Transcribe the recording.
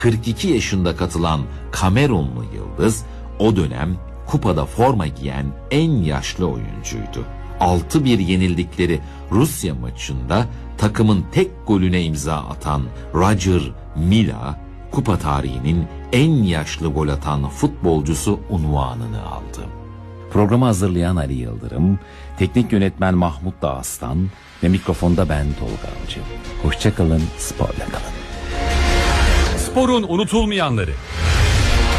42 yaşında katılan Kamerunlu yıldız o dönem kupada forma giyen en yaşlı oyuncuydu. 6-1 yenildikleri Rusya maçında takımın tek golüne imza atan Roger Milla, kupa tarihinin en yaşlı gol atan futbolcusu unvanını aldı. Programı hazırlayan Ali Yıldırım, teknik yönetmen Mahmut Dağıstan ve mikrofonda ben Tolga Avcı. Hoşça kalın, sporla kalın. Sporun unutulmayanları.